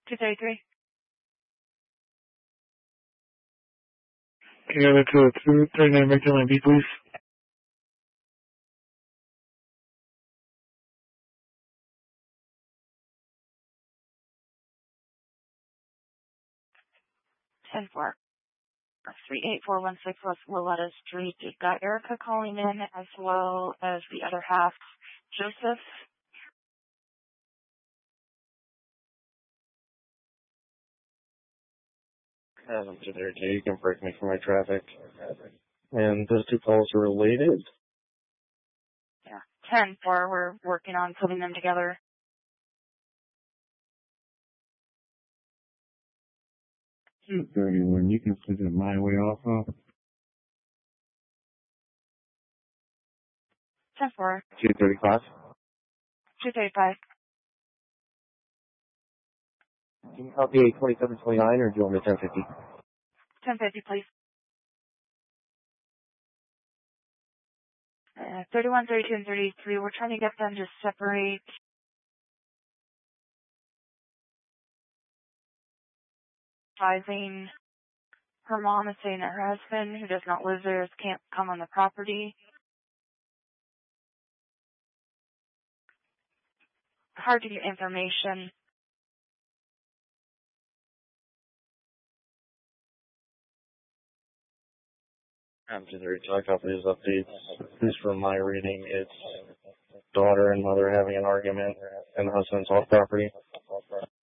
233. Yeah, that's 239 back to line B, please. Ten four. 38416 West Willetta Street. You've got Erica calling in as well as the other half, Joseph. You can break me for my traffic. And those two calls are related? Yeah. 10-4, we're working on putting them together. $231, you can send it my way also. 10-4. 235? 235. Can you copy 2729 or do you want me to 1050? 1050, please. 31, 32, and 33, we're trying to get them to separate. Advising her mom is saying that her husband, who does not live there, can't come on the property. Hard to get information. I'm just very talk about these updates. At least from my reading, it's daughter and mother having an argument and the husband's off property.